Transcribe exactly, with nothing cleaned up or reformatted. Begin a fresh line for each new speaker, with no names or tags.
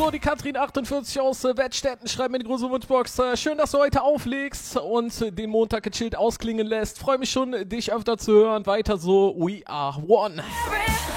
So, die Katrin achtundvierzig aus äh, Wettstetten schreibt mir die große Wunschbox. Äh, schön, dass du heute auflegst und äh, den Montag gechillt ausklingen lässt. Freue mich schon, dich öfter zu hören. Weiter so, we are one.